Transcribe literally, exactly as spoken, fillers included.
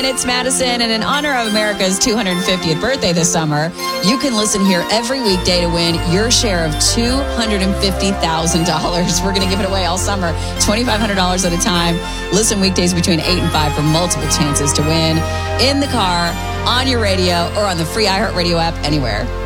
It's Madison, and in honor of America's two hundred fiftieth birthday this summer, you can listen here every weekday to win your share of two hundred fifty thousand dollars. We're going to give it away all summer, two thousand five hundred dollars at a time. Listen weekdays between eight and five for multiple chances to win in the car, on your radio, or on the free iHeartRadio app anywhere.